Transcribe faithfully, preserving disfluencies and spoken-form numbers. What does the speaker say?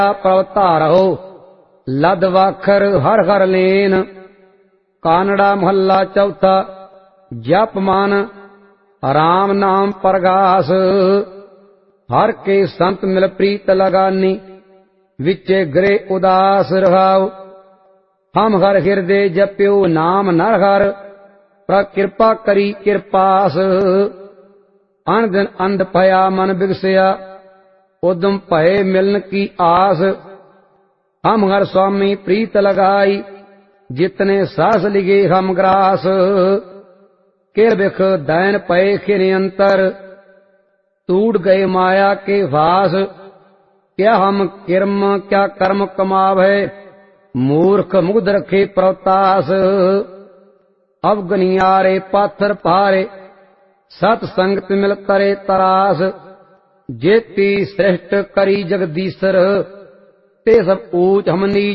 ਪ੍ਰਭ ਧਾਰੋ ਲਦ ਵਾਖਰ ਹਰ ਹਰ ਲੇਨ। ਕਾਨੜਾ ਮਹੱਲਾ ਚੌਥਾ। ਜਪ ਮਨ ਰਾਮ ਨਾਮ ਪ੍ਰਗਾਸ। ਹਰ ਕੇ ਸੰਤ ਮਿਲ ਪ੍ਰੀਤ ਲਗਾਨੀ। ਵਿਚੇ ਗ੍ਰੇ ਉਦਾਸ ਰਹਾਉ। ਹਮ ਹਰ ਹਿਰਦੇ ਜਪਿਓ ਨਾਮ ਨਰ ਹਰ। ਪ੍ਰਭ ਕਿਰਪਾ ਕਰੀ ਕਿਰਪਾਸ। ਅਣ ਦਿਨ ਅੰਧ ਭਇਆ ਮਨ ਬਿਗਸਿਆ। ਉਦਮ ਭਏ ਮਿਲਨ ਕੀ ਆਸ। ਹਮ ਹਰ ਸੁਆਮੀ ਪ੍ਰੀਤ ਲਗਾਈ। ਜਿਤਨੇ ਸਾਸ ਲਿਗੇ ਹਮ ਗ੍ਰਾਸ। ਕਿਰ ਬਿਖ दैन ਪਏ ਖਿਨ ਅੰਤਰ। टूट गए माया के वास। क्या हम किरम क्या कर्म कमावे। मूर्ख मुग्ध रखे प्रतास। अवगनियारे पाथर पारे। सत संगत मिल करे तरास। जेती श्रेष्ठ करी जगदीसर। ते सब ऊच हम नीच